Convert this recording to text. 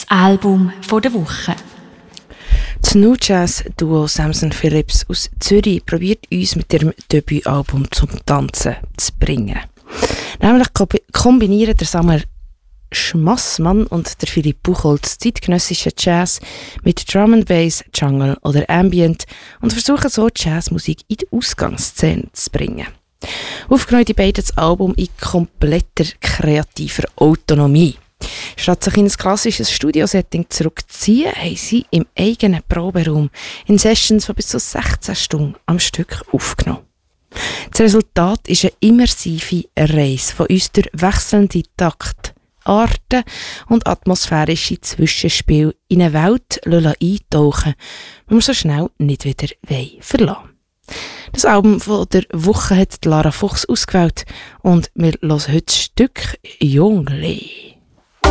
Album der Woche. Das New Jazz Duo Samson Phillips aus Zürich probiert uns mit ihrem Debütalbum zum Tanzen zu bringen. Nämlich kombinieren der Samuel Schmassmann und der Philipp Buchholz zeitgenössischen Jazz mit Drum and Bass, Jungle oder Ambient und versuchen so Jazzmusik in die Ausgangsszene zu bringen. Aufgenommen die beiden das Album in kompletter kreativer Autonomie. Statt sich in ein klassisches Studiosetting zurückzuziehen, haben sie im eigenen Proberaum in Sessions von bis zu 16 Stunden am Stück aufgenommen. Das Resultat ist eine immersive Reise von uns durch wechselnde Takte, Arten und atmosphärische Zwischenspiele in eine Welt eintauchen, die wir so schnell nicht wieder verlassen wollen. Das Album von der Woche hat Lara Fuchs ausgewählt und wir hören heute das Stück «Jonglei».